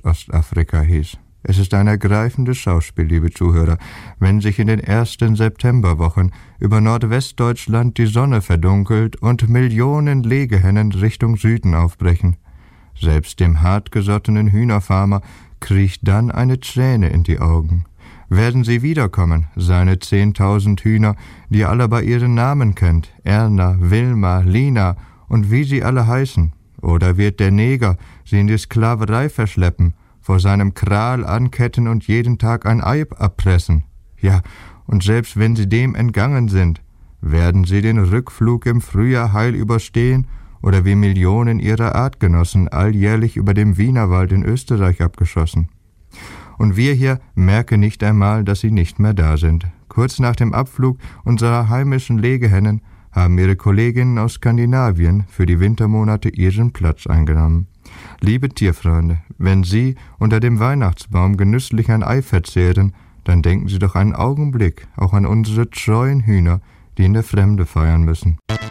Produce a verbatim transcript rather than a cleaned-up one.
Westostafrika hieß. Es ist ein ergreifendes Schauspiel, liebe Zuhörer, wenn sich in den ersten Septemberwochen über Nordwestdeutschland die Sonne verdunkelt und Millionen Legehennen Richtung Süden aufbrechen. Selbst dem hartgesottenen Hühnerfarmer kriecht dann eine Träne in die Augen. Werden sie wiederkommen, seine zehntausend Hühner, die er alle bei ihren Namen kennt, Erna, Wilma, Lina und wie sie alle heißen? Oder wird der Neger sie in die Sklaverei verschleppen, vor seinem Kral anketten und jeden Tag ein Ei abpressen? Ja, und selbst wenn sie dem entgangen sind, werden sie den Rückflug im Frühjahr heil überstehen oder wie Millionen ihrer Artgenossen alljährlich über dem Wienerwald in Österreich abgeschossen? Und wir hier merken nicht einmal, dass sie nicht mehr da sind. Kurz nach dem Abflug unserer heimischen Legehennen haben ihre Kolleginnen aus Skandinavien für die Wintermonate ihren Platz eingenommen. Liebe Tierfreunde, wenn Sie unter dem Weihnachtsbaum genüsslich ein Ei verzehren, dann denken Sie doch einen Augenblick auch an unsere treuen Hühner, die in der Fremde feiern müssen.